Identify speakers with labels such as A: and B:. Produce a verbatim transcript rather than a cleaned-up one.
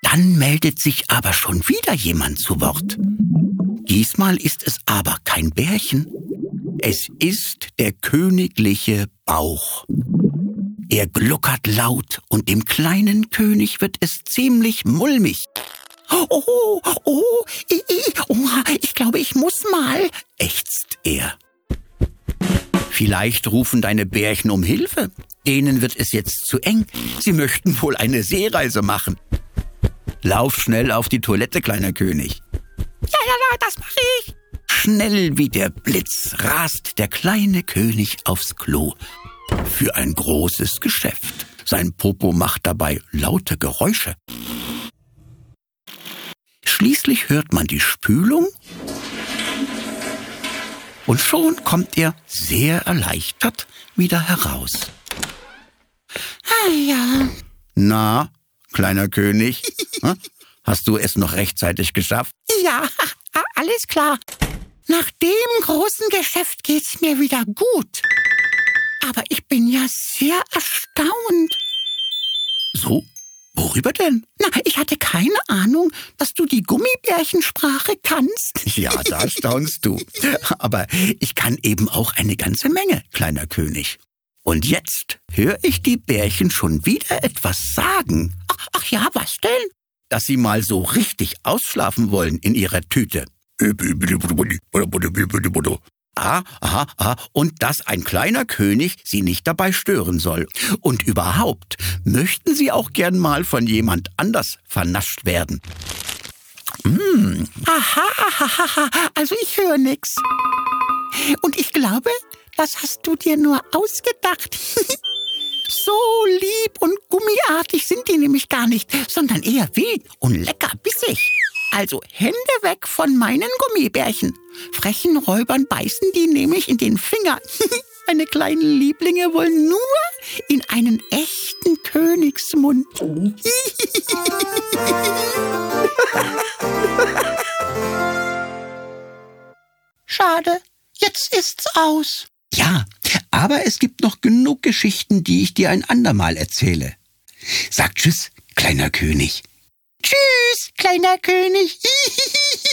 A: Dann meldet sich aber schon wieder jemand zu Wort. Diesmal ist es aber kein Bärchen. Es ist der königliche Bauch. Er gluckert laut und dem kleinen König wird es ziemlich mulmig. Oh, oh, ich, oh, ich glaube, ich muss mal, ächzt er. Vielleicht rufen deine Bärchen um Hilfe. Denen wird es jetzt zu eng. Sie möchten wohl eine Seereise machen. Lauf schnell auf die Toilette, kleiner König.
B: Ja, ja, ja, das mache ich.
A: Schnell wie der Blitz rast der kleine König aufs Klo. Für ein großes Geschäft. Sein Popo macht dabei laute Geräusche. Schließlich hört man die Spülung und schon kommt er sehr erleichtert wieder heraus.
B: Ah ja.
A: Na, kleiner König, hast du es noch rechtzeitig geschafft?
B: Ja, alles klar. Nach dem großen Geschäft geht's mir wieder gut. Aber ich bin ja sehr erstaunt.
A: So? Worüber denn?
B: Na, ich hatte keine Ahnung, dass du die Gummibärchensprache kannst.
A: Ja, da staunst du. Aber ich kann eben auch eine ganze Menge, kleiner König. Und jetzt höre ich die Bärchen schon wieder etwas sagen.
B: Ach, ach ja, was denn?
A: Dass sie mal so richtig ausschlafen wollen in ihrer Tüte. Ah, aha, aha, und dass ein kleiner König sie nicht dabei stören soll. Und überhaupt möchten sie auch gern mal von jemand anders vernascht werden.
B: Mm. Aha, aha, aha, also ich höre nix. Und ich glaube, das hast du dir nur ausgedacht. So lieb und gummiartig sind die nämlich gar nicht, sondern eher wild und lecker bissig. Also Hände weg von meinen Gummibärchen. Frechen Räubern beißen die nämlich in den Finger. Meine kleinen Lieblinge wollen nur in einen echten Königsmund. Schade, jetzt ist's aus.
A: Ja, aber es gibt noch genug Geschichten, die ich dir ein andermal erzähle. Sag tschüss, kleiner König.
B: Tschüss, kleiner König.